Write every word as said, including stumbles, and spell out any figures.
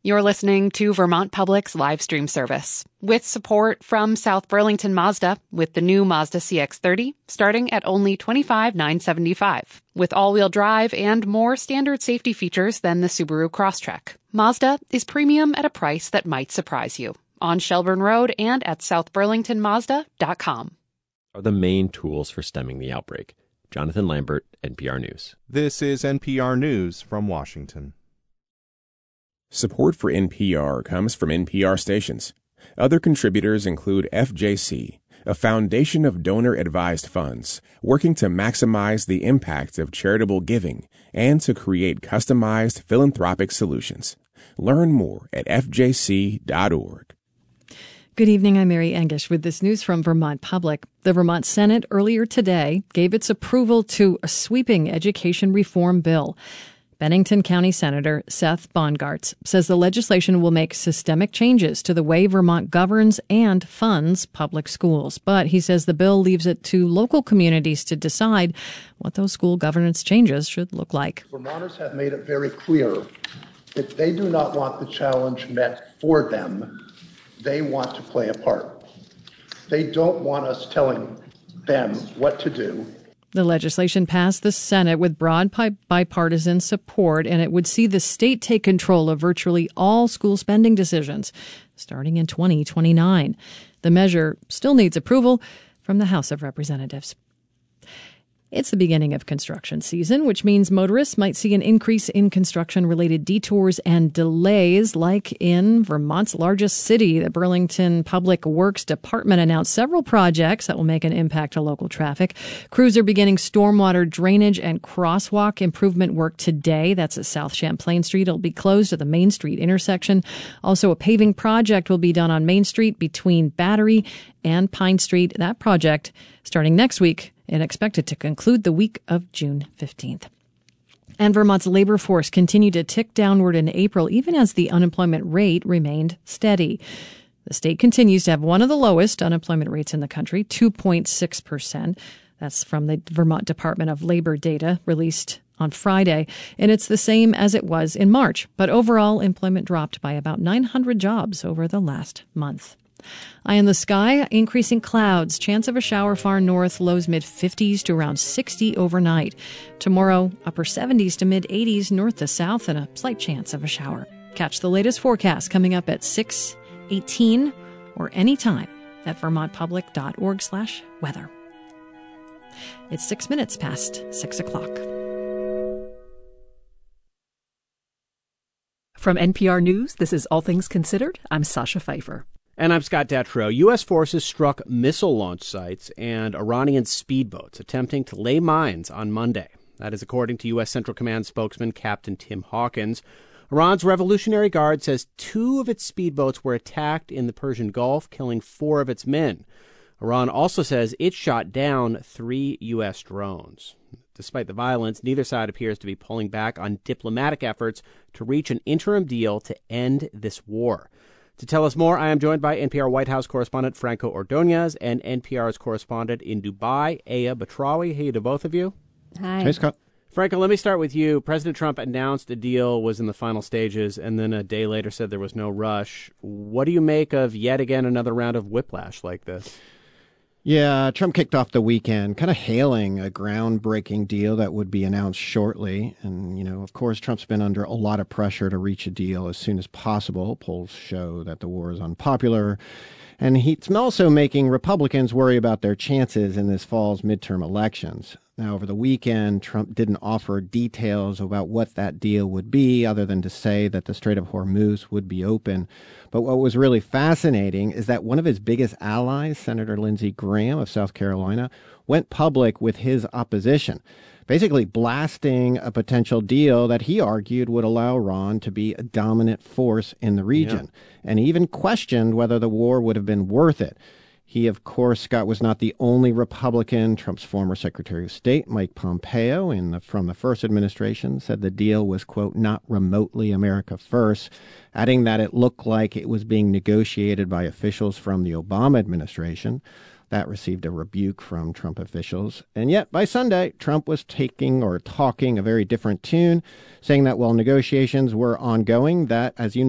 You're listening to Vermont Public's live stream service with support from South Burlington Mazda with the new Mazda C X thirty starting at only twenty-five thousand nine hundred seventy-five dollars. With all-wheel drive and more standard safety features than the Subaru Crosstrek, Mazda is premium at a price that might surprise you. On Shelburne Road and at south burlington mazda dot com. Are the main tools for stemming the outbreak. Jonathan Lambert, N P R News. This is N P R News from Washington. Support for N P R comes from N P R stations. Other contributors include F J C, a foundation of donor-advised funds working to maximize the impact of charitable giving and to create customized philanthropic solutions. Learn more at f j c dot org. Good evening, I'm Mary Engish with this news from Vermont Public. The Vermont Senate earlier today gave its approval to a sweeping education reform bill. Bennington County Senator Seth Bongartz says the legislation will make systemic changes to the way Vermont governs and funds public schools. But he says the bill leaves it to local communities to decide what those school governance changes should look like. Vermonters have made it very clear that they do not want the challenge met for them. They want to play a part. They don't want us telling them what to do. The legislation passed the Senate with broad bipartisan support, and it would see the state take control of virtually all school spending decisions starting in twenty twenty-nine. The measure still needs approval from the House of Representatives. It's the beginning of construction season, which means motorists might see an increase in construction-related detours and delays, like in Vermont's largest city. The Burlington Public Works Department announced several projects that will make an impact to local traffic. Crews are beginning stormwater drainage and crosswalk improvement work today. That's at South Champlain Street. It'll be closed at the Main Street intersection. Also, a paving project will be done on Main Street between Battery and Pine Street. That project starting next week and expected to conclude the week of June fifteenth. And Vermont's labor force continued to tick downward in April, even as the unemployment rate remained steady. The state continues to have one of the lowest unemployment rates in the country, two point six percent. That's from the Vermont Department of Labor data released on Friday, and it's the same as it was in March. But overall, employment dropped by about nine hundred jobs over the last month. Eye in the sky, increasing clouds, chance of a shower far north, lows mid-fifties to around sixty overnight. Tomorrow, upper seventies to mid-eighties north to south, and a slight chance of a shower. Catch the latest forecast coming up at six eighteen or anytime at vermontpublic.org slash weather. It's six minutes past six o'clock. From N P R News, this is All Things Considered. I'm Sasha Pfeiffer. And I'm Scott Detrow. U S forces struck missile launch sites and Iranian speedboats attempting to lay mines on Monday. That is according to U S Central Command spokesman Captain Tim Hawkins. Iran's Revolutionary Guard says two of its speedboats were attacked in the Persian Gulf, killing four of its men. Iran also says it shot down three U S drones. Despite the violence, neither side appears to be pulling back on diplomatic efforts to reach an interim deal to end this war. To tell us more, I am joined by N P R White House correspondent Franco Ordonez and N P R's correspondent in Dubai, Aya Batrawi. Hey to both of you. Hi. Hey, Scott. Franco, let me start with you. President Trump announced a deal was in the final stages and then a day later said there was no rush. What do you make of yet again another round of whiplash like this? Yeah, Trump kicked off the weekend kind of hailing a groundbreaking deal that would be announced shortly. And, you know, of course, Trump's been under a lot of pressure to reach a deal as soon as possible. Polls show that the war is unpopular. And he's also making Republicans worry about their chances in this fall's midterm elections. Now, over the weekend, Trump didn't offer details about what that deal would be other than to say that the Strait of Hormuz would be open. But what was really fascinating is that one of his biggest allies, Senator Lindsey Graham of South Carolina, went public with his opposition, basically blasting a potential deal that he argued would allow Iran to be a dominant force in the region. Yeah. And he even questioned whether the war would have been worth it. He, of course, Scott, was not the only Republican. Trump's former Secretary of State, Mike Pompeo, in the, from the first administration, said the deal was, quote, not remotely America first, adding that it looked like it was being negotiated by officials from the Obama administration. That received a rebuke from Trump officials. And yet, by Sunday, Trump was taking or talking a very different tune, saying that while negotiations were ongoing, that, as you